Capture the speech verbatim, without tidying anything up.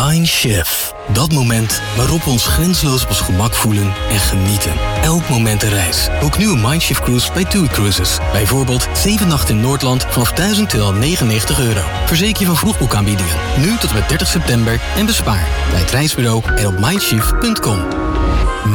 Mindshift. Dat moment waarop we ons grenzeloos op ons gemak voelen en genieten. Elk moment een reis. Boek nu een Mindshift cruise bij TUI Cruises. Bijvoorbeeld zeven nachten in Noordland vanaf duizend tweehonderdnegenennegentig euro. Verzeker je van vroegboekaanbiedingen. Nu tot en met dertig september en bespaar bij het reisbureau en op mindshift punt com.